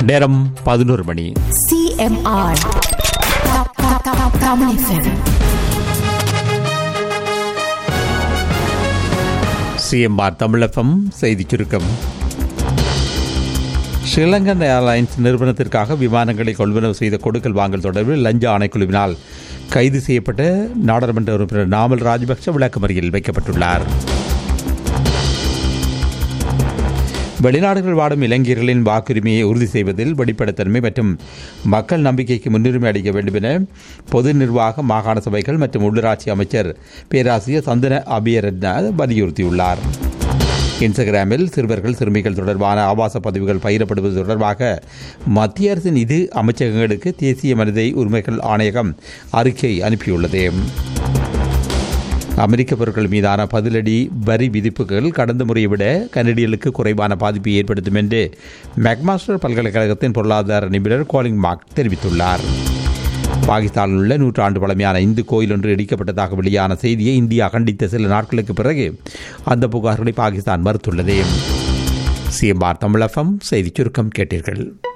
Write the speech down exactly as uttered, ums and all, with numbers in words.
நேரம் பதினோரு மணி. CMR Tamil FM. CMR Tamil FM செய்திச் சுருக்கம். ஸ்ரீலங்கன் ஏர்லைன்ஸ் நிறுவனத்திற்காக விமானங்களை கொள்வனவு செய்த கொடுக்கல் வாங்கல் தொடர்பில் லஞ்ச ஆணைக்குழுவினால் கைது செய்யப்பட்ட நாடாளுமன்ற உறுப்பினர் நாமல் ராஜபக்ஷ விளக்கமறியலில் வைக்கப்பட்டுள்ளார். வெளிநாடுகள் வாடும் இளைஞர்களின் வாக்குரிமையை உறுதி செய்வதில் வெளிப்படைத்தன்மை மற்றும் மக்கள் நம்பிக்கைக்கு முன்னுரிமை அளிக்க வேண்டும் என பொது நிர்வாக மாகாண சபைகள் மற்றும் உள்ளூராட்சி அமைச்சர் பேராசிரியர் சந்தன அபியரத்ன வலியுறுத்தியுள்ளார். இன்ஸ்டாகிராமில் சிறுவர்கள் சிறுமிகள் தொடர்பான ஆபாச பதிவுகள் பகிரப்படுவது தொடர்பாக மத்திய அரசின் நிதி அமைச்சகங்களுக்கு தேசிய மனித உரிமைகள் ஆணையகம் அறிக்கை அனுப்பியுள்ளது. அமெரிக்க பொருட்கள் மீதான பதிலடி வரி விதிப்புகள் கடந்த முறையை விட கனடியர்களுக்கு குறைவான பாதிப்பை ஏற்படுத்தும் என்று மெக்மாஸ்டர் பல்கலைக்கழகத்தின் பொருளாதார நிபுணர் கோலிங் மார்க் தெரிவித்துள்ளார். பாகிஸ்தானில் உள்ள நூற்றாண்டு பழமையான இந்து கோயில் ஒன்று இடிக்கப்பட்டதாக வெளியான செய்தியை இந்தியா கண்டித்த சில நாட்களுக்கு பிறகு அந்த புகார்களை பாகிஸ்தான் மறுத்துள்ளது. சிஎம்ஆர் தமிழ் எஃப்எம் செய்திச் சுருக்கம் கேட்டீர்கள்.